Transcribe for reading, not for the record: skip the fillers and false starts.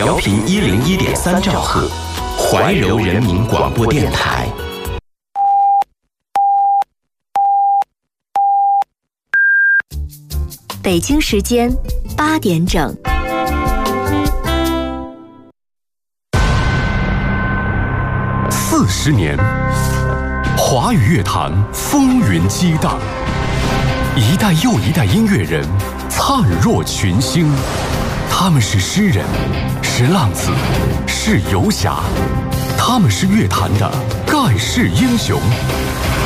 调频101.3兆赫，怀柔人民广播电台。 北京时间8点整。 40年，华语乐坛风云激荡，一代又一代音乐人灿若群星。他们是诗人，是浪子，是游侠，他们是乐坛的盖世英雄。